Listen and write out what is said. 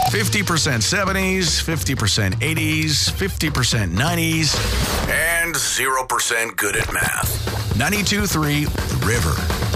50% 70s, 50% 80s, 50% 90s, and 0% good at math. 92.3 The River.